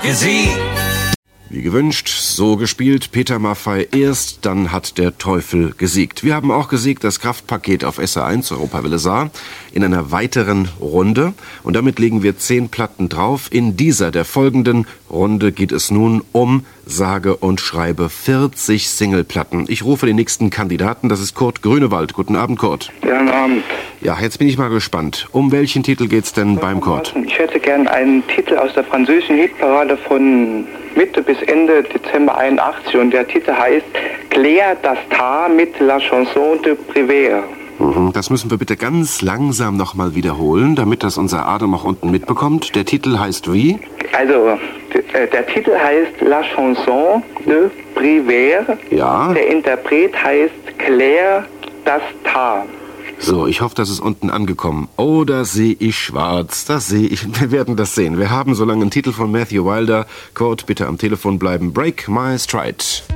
gesiegt. Wie gewünscht, so gespielt, Peter Maffay erst, dann hat der Teufel gesiegt. Wir haben auch gesiegt das Kraftpaket auf SR1 Europawelle Saar in einer weiteren Runde. Und damit legen wir 10 Platten drauf. In dieser, der folgenden Runde, geht es nun um sage und schreibe 40 Singleplatten. Ich rufe den nächsten Kandidaten, das ist Kurt Grünewald. Guten Abend, Kurt. Ja, guten Abend. Ja, jetzt bin ich mal gespannt. Um welchen Titel geht's denn beim Kurt? Ich hätte gern einen Titel aus der französischen Hitparade von Mitte bis Ende Dezember 81 und der Titel heißt Claire d'Astar mit La Chanson de Prévert. Das müssen wir bitte ganz langsam nochmal wiederholen, damit das unser Adam auch unten mitbekommt. Der Titel heißt wie? Also, der Titel heißt La Chanson de Prévert. Ja. Der Interpret heißt Claire d'Astar. So, ich hoffe, das ist unten angekommen. Oh, da sehe ich schwarz. Das sehe ich. Wir werden das sehen. Wir haben so lange einen Titel von Matthew Wilder. Kurt, bitte am Telefon bleiben. Break My Stride.